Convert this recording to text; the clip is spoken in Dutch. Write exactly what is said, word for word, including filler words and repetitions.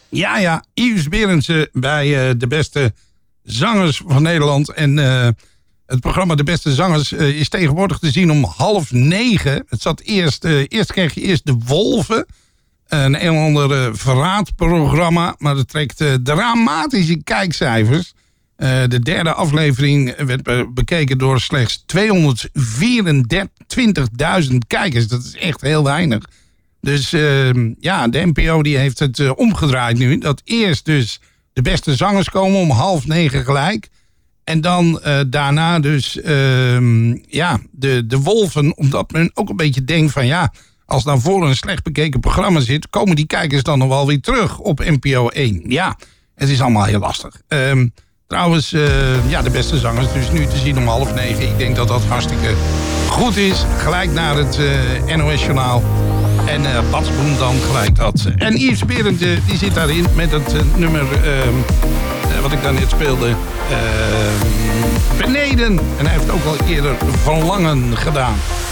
Ja, ja, Yves Berendsen bij uh, de beste zangers van Nederland. En uh, het programma De Beste Zangers uh, is tegenwoordig te zien om half negen. Het zat eerst, uh, eerst kreeg je eerst De Wolven. Een een of ander uh, verraadprogramma. Maar dat trekt uh, dramatische kijkcijfers. Uh, de derde aflevering werd be- bekeken door slechts tweehonderdvierentwintigduizend kijkers. Dat is echt heel weinig. Dus uh, ja, de N P O die heeft het uh, omgedraaid nu. Dat eerst dus de beste zangers komen om half negen gelijk. En dan uh, daarna dus uh, ja, de, de Wolven. Omdat men ook een beetje denkt van ja, als nou voor een slecht bekeken programma zit, komen die kijkers dan nog wel weer terug op N P O één. Ja, het is allemaal heel lastig. Uh, trouwens, uh, ja, de beste zangers dus nu te zien om half negen. Ik denk dat dat hartstikke goed is. Gelijk naar het uh, N O S-journaal. En uh, Bas Boem dan gelijk dat. En Yves Berendsen, die zit daarin met het uh, nummer uh, uh, wat ik daarnet speelde. Uh, beneden. En hij heeft ook al eerder Verlangen gedaan.